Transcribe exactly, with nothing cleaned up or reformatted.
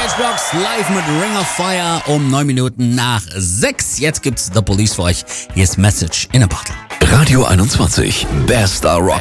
Cagebox live mit Ring of Fire um neun Minuten nach sechs. Jetzt gibt's The Police für euch. Hier ist Message in a Bottle. Radio einundzwanzig, Bester Rock.